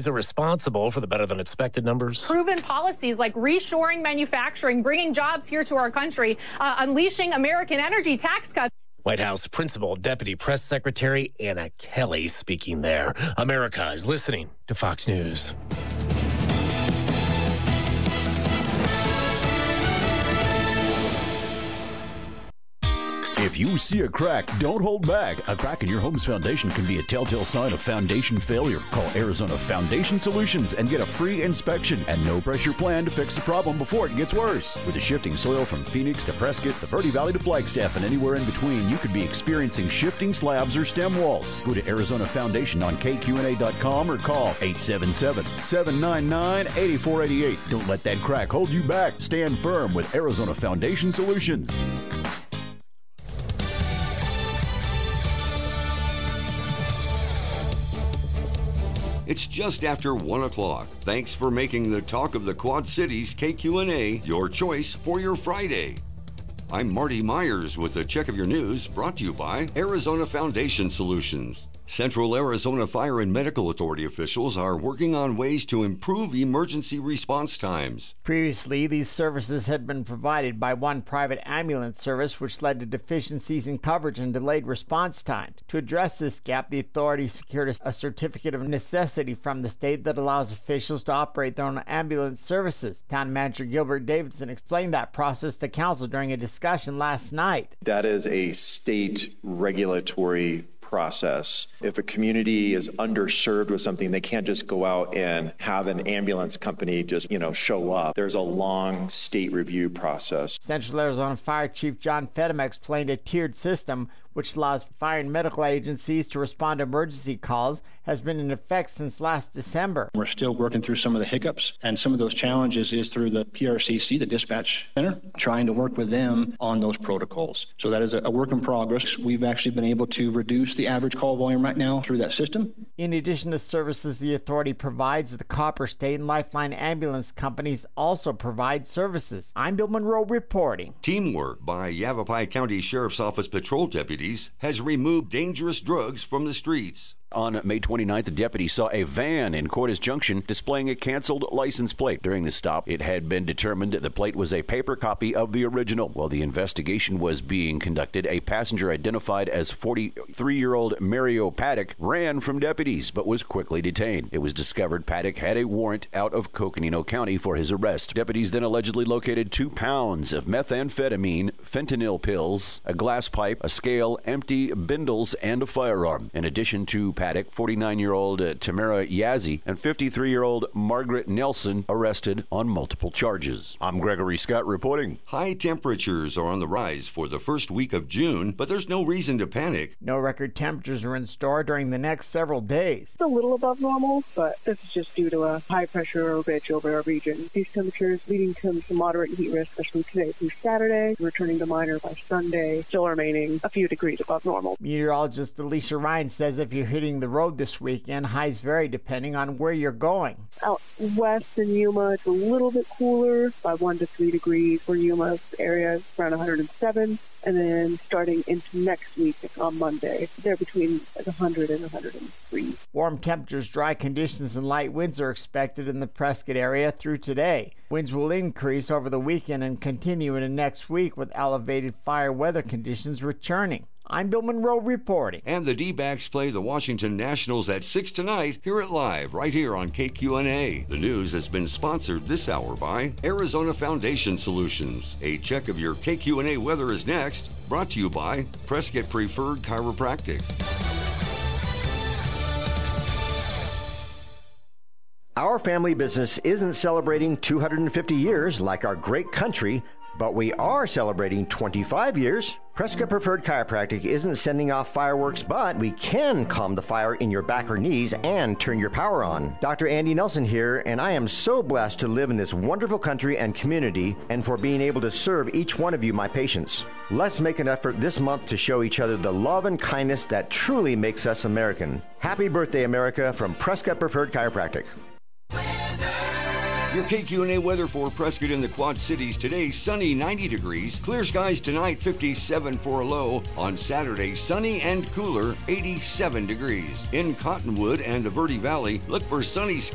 Is it responsible for the better-than-expected numbers? Proven policies like reshoring manufacturing, bringing jobs here to our country, unleashing American energy tax cuts. White House Principal Deputy Press Secretary Anna Kelly speaking there. America is listening to Fox News. If you see a crack, don't hold back. A crack in your home's foundation can be a telltale sign of foundation failure. Call Arizona Foundation Solutions and get a free inspection and no-pressure plan to fix the problem before it gets worse. With the shifting soil from Phoenix to Prescott, the Verde Valley to Flagstaff, and anywhere in between, you could be experiencing shifting slabs or stem walls. Go to Arizona Foundation on KQNA.com or call 877-799-8488. Don't let that crack hold you back. Stand firm with Arizona Foundation Solutions. It's just after 1 o'clock. Thanks for making the Talk of the Quad Cities KQNA your choice for your Friday. I'm Marty Myers with a check of your news brought to you by Arizona Foundation Solutions. Central Arizona Fire and Medical Authority officials are working on ways to improve emergency response times. Previously, these services had been provided by one private ambulance service, which led to deficiencies in coverage and delayed response times. To address this gap, the authority secured a certificate of necessity from the state that allows officials to operate their own ambulance services. Town Manager Gilbert Davidson explained that process to council during a discussion last night. That is a state regulatory process. If a community is underserved with something, they can't just go out and have an ambulance company just, show up. There's a long state review process. Central Arizona Fire Chief John Fedema explained a tiered system which allows fire and medical agencies to respond to emergency calls, has been in effect since last December. We're still working through some of the hiccups, and some of those challenges is through the PRCC, the dispatch center, trying to work with them on those protocols. So that is a work in progress. We've actually been able to reduce the average call volume right now through that system. In addition to services the authority provides, the Copper State and Lifeline ambulance companies also provide services. I'm Bill Monroe reporting. Teamwork by Yavapai County Sheriff's Office patrol deputies has removed dangerous drugs from the streets. On May 29th, the deputy saw a van in Cordes Junction displaying a canceled license plate. During the stop, it had been determined the plate was a paper copy of the original. While the investigation was being conducted, a passenger identified as 43-year-old Mario Paddock ran from deputies but was quickly detained. It was discovered Paddock had a warrant out of Coconino County for his arrest. Deputies then allegedly located 2 pounds of methamphetamine, fentanyl pills, a glass pipe, a scale, empty bindles, and a firearm. In addition to Paddock, 49-year-old Tamara Yazzie, and 53-year-old Margaret Nelson arrested on multiple charges. I'm Gregory Scott reporting. High temperatures are on the rise for the first week of June, but there's no reason to panic. No record temperatures are in store during the next several days. It's a little above normal, but this is just due to a high-pressure ridge over our region. These temperatures leading to some moderate heat risk, especially today through Saturday, returning to minor by Sunday, still remaining a few degrees above normal. Meteorologist Alicia Ryan says if you're hitting the road this weekend, highs vary depending on where you're going. Out west in Yuma, it's a little bit cooler by 1 to 3 degrees. For Yuma area, around 107. And then starting into next week on Monday, they're between 100 and 103. Warm temperatures, dry conditions, and light winds are expected in the Prescott area through today. Winds will increase over the weekend and continue into next week with elevated fire weather conditions returning. I'm Bill Monroe reporting. And the D-backs play the Washington Nationals at 6 tonight. Hear it live right here on KQNA. The news has been sponsored this hour by Arizona Foundation Solutions. A check of your KQNA weather is next. Brought to you by Prescott Preferred Chiropractic. Our family business isn't celebrating 250 years like our great country, but we are celebrating 25 years. Prescott Preferred Chiropractic isn't sending off fireworks, but we can calm the fire in your back or knees and turn your power on. Dr. Andy Nelson here, and I am so blessed to live in this wonderful country and community and for being able to serve each one of you, my patients. Let's make an effort this month to show each other the love and kindness that truly makes us American. Happy birthday, America, from Prescott Preferred Chiropractic. Your KQNA weather for Prescott and the Quad Cities today, sunny 90 degrees. Clear skies tonight, 57 for a low. On Saturday, sunny and cooler, 87 degrees. In Cottonwood and the Verde Valley, look for sunny skies.